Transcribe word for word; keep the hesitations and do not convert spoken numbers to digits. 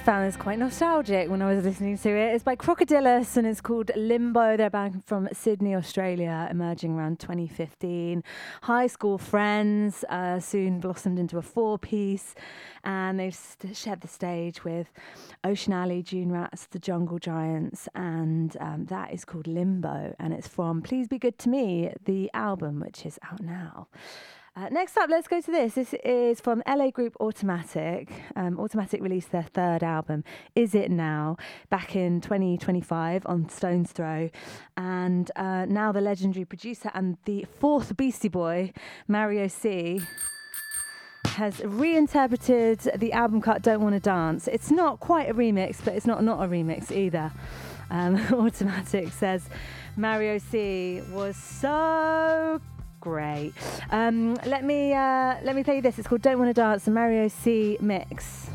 found this quite nostalgic when I was listening to it. It's by Crocodilus and it's called Limbo. They're a band from Sydney, Australia, emerging around twenty fifteen. High school friends, uh, soon blossomed into a four-piece, and they've st- shared the stage with Ocean Alley, Dune Rats, The Jungle Giants, and um, that is called Limbo, and it's from Please Be Good to Me, the album, which is out now. Uh, next up, let's go to this. This is from L A group Automatic. Um, Automatic released their third album, Is It Now, back in twenty twenty-five on Stone's Throw. And uh, now the legendary producer and the fourth Beastie Boy, Mario C, has reinterpreted the album cut Don't Wanna Dance. It's not quite a remix, but it's not not a remix either. Um, Automatic says Mario C was so great. Um, let me uh, let me play you this. It's called Don't Wanna Dance, the Mario C mix.